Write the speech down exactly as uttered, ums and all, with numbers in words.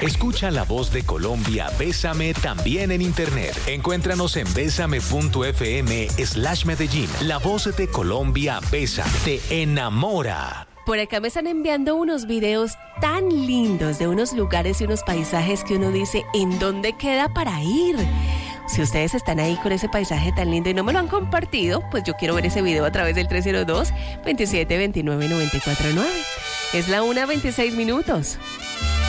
Escucha la voz de Colombia, Bésame, también en internet. Encuéntranos en bésame.fm slash Medellín. La voz de Colombia, Bésame, te enamora. Por acá me están enviando unos videos tan lindos de unos lugares y unos paisajes que uno dice, ¿en dónde queda para ir? Si ustedes están ahí con ese paisaje tan lindo y no me lo han compartido, pues yo quiero ver ese video a través del tres cero dos, veintisiete veintinueve, noventa y cuatro nueve. Es la una veintiséis minutos.